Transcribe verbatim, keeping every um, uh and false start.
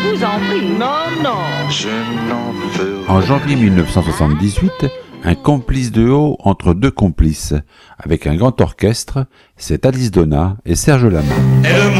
vous en prie. Non, non. Je n'en veux En janvier mille neuf cent soixante-dix-huit, un complice de haut entre deux complices. Avec un grand orchestre, c'est Alice Donna et Serge Lama. Aide-moi